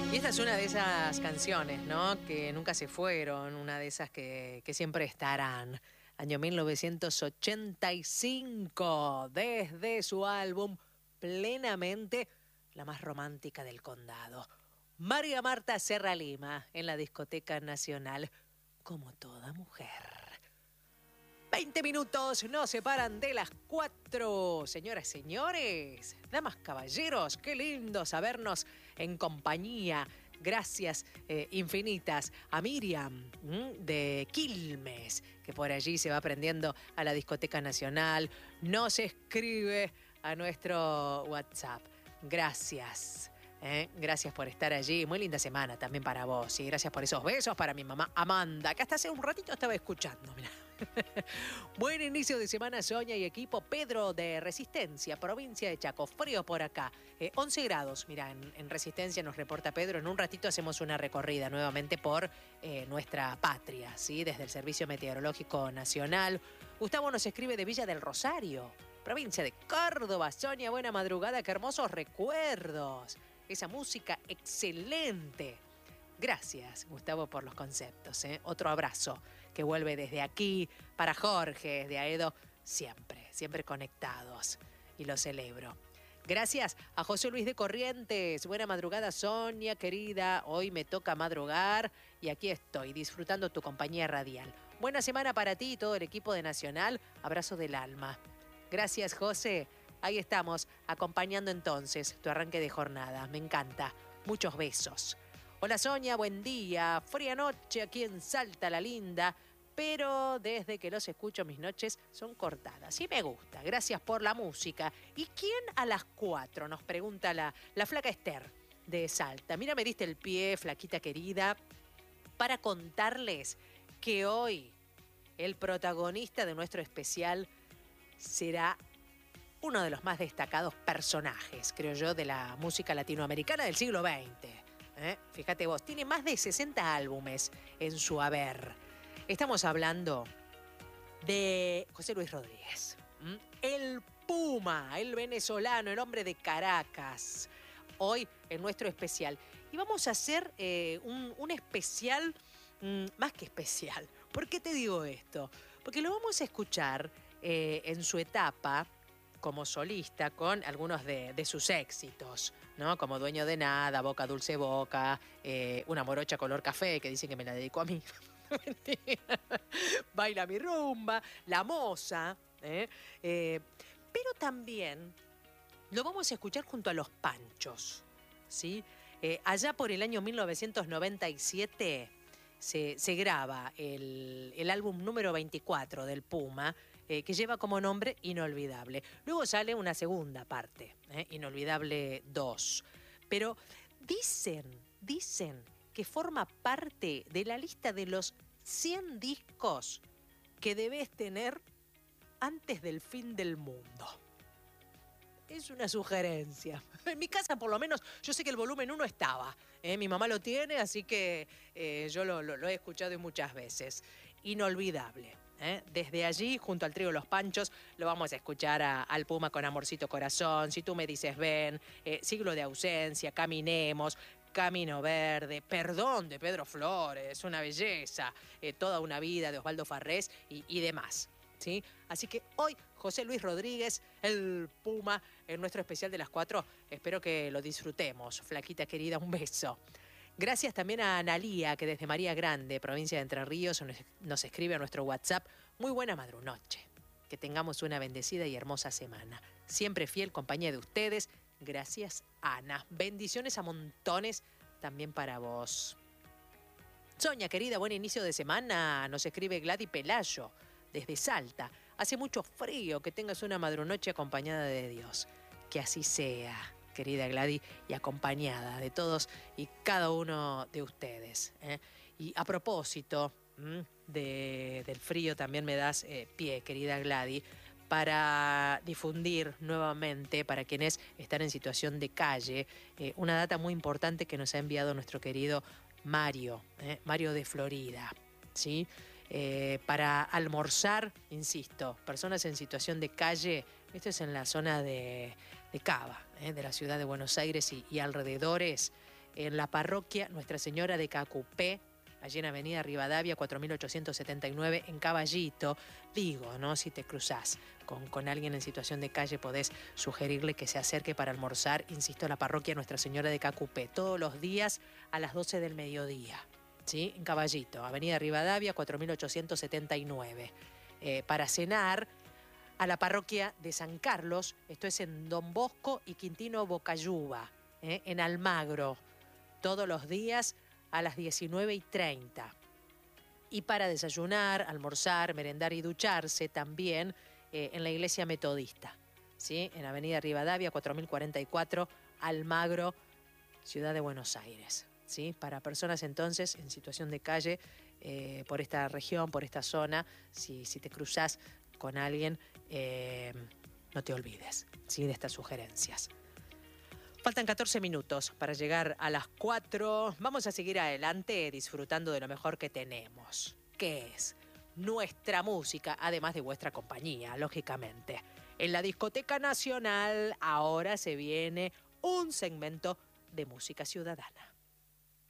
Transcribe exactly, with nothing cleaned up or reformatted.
Y esta es una de esas canciones, ¿no? Que nunca se fueron, una de esas que, que siempre estarán. Año mil novecientos ochenta y cinco, desde su álbum Plenamente, la más romántica del condado. María Marta Serra Lima, en la Discoteca Nacional, como toda mujer. veinte minutos nos separan de las cuatro. Señoras, señores, damas, caballeros, qué lindo sabernos en compañía. Gracias eh, infinitas a Miriam ¿m? de Quilmes, que por allí se va prendiendo a la Discoteca Nacional. Nos escribe a nuestro WhatsApp. Gracias. ¿Eh? Gracias por estar allí. Muy linda semana también para vos. Y gracias por esos besos para mi mamá Amanda, que hasta hace un ratito estaba escuchando. Mirá. Buen inicio de semana, Sonia y equipo. Pedro de Resistencia, provincia de Chaco. Frío por acá. Eh, once grados, mira, en, en Resistencia nos reporta Pedro. En un ratito hacemos una recorrida nuevamente por eh, nuestra patria, ¿sí? Desde el Servicio Meteorológico Nacional. Gustavo nos escribe de Villa del Rosario, provincia de Córdoba. Sonia, buena madrugada, qué hermosos recuerdos. Esa música excelente. Gracias, Gustavo, por los conceptos. ¿eh? Otro abrazo que vuelve desde aquí para Jorge, de Aedo, siempre, siempre conectados. Y lo celebro. Gracias a José Luis de Corrientes. Buena madrugada, Sonia, querida. Hoy me toca madrugar y aquí estoy, disfrutando tu compañía radial. Buena semana para ti y todo el equipo de Nacional. Abrazo del alma. Gracias, José. Ahí estamos, acompañando entonces tu arranque de jornada. Me encanta. Muchos besos. Hola, Sonia, buen día. Fría noche aquí en Salta la Linda, pero desde que los escucho mis noches son cortadas. Y me gusta. Gracias por la música. ¿Y quién a las cuatro? Nos pregunta la, la flaca Esther de Salta. Mira, me diste el pie, flaquita querida, para contarles que hoy el protagonista de nuestro especial será uno de los más destacados personajes, creo yo, de la música latinoamericana del siglo veinte. ¿Eh? Fíjate vos, tiene más de sesenta álbumes en su haber. Estamos hablando de José Luis Rodríguez. ¿Mm? El Puma, el venezolano, el hombre de Caracas. Hoy en nuestro especial. Y vamos a hacer eh, un, un especial, mmm, más que especial. ¿Por qué te digo esto? Porque lo vamos a escuchar eh, en su etapa como solista con algunos de, de sus éxitos, ¿no? Como Dueño de Nada, Boca Dulce Boca, eh, Una Morocha Color Café, que dicen que me la dedicó a mí. Baila mi rumba, La Moza, ¿eh? Eh, pero también lo vamos a escuchar junto a Los Panchos, ¿sí? Eh, allá por el año mil novecientos noventa y siete se, se graba el, el álbum número veinticuatro del Puma, Eh, que lleva como nombre Inolvidable. Luego sale una segunda parte, ¿eh? Inolvidable dos. Pero dicen, dicen que forma parte de la lista de los cien discos que debes tener antes del fin del mundo. Es una sugerencia. En mi casa, por lo menos, yo sé que el volumen uno estaba. ¿eh? Mi mamá lo tiene, así que eh, yo lo, lo, lo he escuchado muchas veces. Inolvidable. ¿Eh? Desde allí, junto al trío Los Panchos, lo vamos a escuchar a, al Puma con Amorcito Corazón, Si tú me dices ven, eh, Siglo de ausencia, Caminemos, Camino Verde, Perdón de Pedro Flores, una belleza, eh, Toda una vida de Osvaldo Farrés y, y demás. ¿Sí? Así que hoy José Luis Rodríguez, el Puma, en nuestro especial de las cuatro, espero que lo disfrutemos. Flaquita querida, un beso. Gracias también a Analía, que desde María Grande, provincia de Entre Ríos, nos escribe a nuestro WhatsApp. Muy buena madrunoche. Que tengamos una bendecida y hermosa semana. Siempre fiel compañía de ustedes. Gracias, Ana. Bendiciones a montones también para vos. Sonia, querida, buen inicio de semana. Nos escribe Gladys Pelayo, desde Salta. Hace mucho frío. Que tengas una madrunoche acompañada de Dios. Que así sea, querida Gladys, y acompañada de todos y cada uno de ustedes. ¿eh? Y a propósito de, del frío, también me das eh, pie, querida Gladys, para difundir nuevamente, para quienes están en situación de calle, eh, una data muy importante que nos ha enviado nuestro querido Mario, ¿eh? Mario de Florida, ¿sí? Eh, para almorzar, insisto, personas en situación de calle, esto es en la zona de, de Cava, eh, de la ciudad de Buenos Aires y, y alrededores, en la parroquia Nuestra Señora de Cacupé, allí en Avenida Rivadavia cuatro mil ochocientos setenta y nueve, en Caballito. Digo, ¿no? Si te cruzás con, con alguien en situación de calle, podés sugerirle que se acerque para almorzar, insisto, a la parroquia Nuestra Señora de Cacupé, todos los días a las doce del mediodía, ¿sí? En Caballito, Avenida Rivadavia cuatro mil ochocientos setenta y nueve. Eh, para cenar, a la parroquia de San Carlos, esto es en Don Bosco y Quintino Bocayuba, ¿eh? En Almagro, todos los días a las diecinueve y treinta. Y para desayunar, almorzar, merendar y ducharse también eh, en la iglesia metodista, ¿sí? En Avenida Rivadavia cuatro mil cuarenta y cuatro, Almagro, Ciudad de Buenos Aires, ¿sí? Para personas entonces en situación de calle eh, por esta región, por esta zona, si, si te cruzás con alguien, eh, no te olvides, ¿sí? De estas sugerencias. Faltan catorce minutos para llegar a las cuatro. Vamos a seguir adelante disfrutando de lo mejor que tenemos, que es nuestra música, además de vuestra compañía, lógicamente. En la Discoteca Nacional ahora se viene un segmento de música ciudadana.